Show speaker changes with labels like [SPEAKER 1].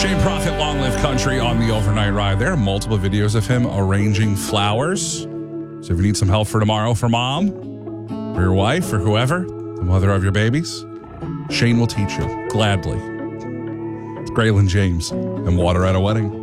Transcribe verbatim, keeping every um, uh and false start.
[SPEAKER 1] Shane Prophet, Long Live Country on the overnight ride. There are multiple videos of him arranging flowers. So if you need some help for tomorrow for mom, or your wife, or whoever, the mother of your babies, Shane will teach you gladly. It's Graylin James and Water at a Wedding.